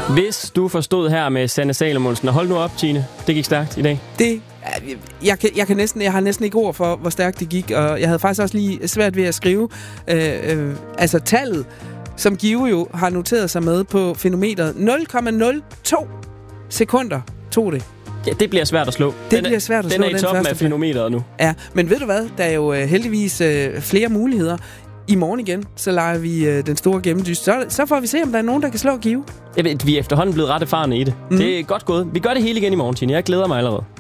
Hvis du forstod her med Sanne Salomonsen, og hold nu op, Tine. Det gik stærkt i dag. Jeg har næsten ikke ord for, hvor stærkt det gik, og jeg havde faktisk også lige svært ved at skrive altså tallet, som Give jo har noteret sig med på fænometeret. 0,02 sekunder tog det. Ja, det bliver svært at slå. Den er i toppen af fænometeret nu. Ja, men ved du hvad? Der er jo heldigvis flere muligheder. I morgen igen, så leger vi den store gennemdyst. Så får vi se, om der er nogen, der kan slå Give. Vi er efterhånden blevet ret erfarne i det. Det er godt gået. Vi gør det hele igen i morgen, Tine. Jeg glæder mig allerede.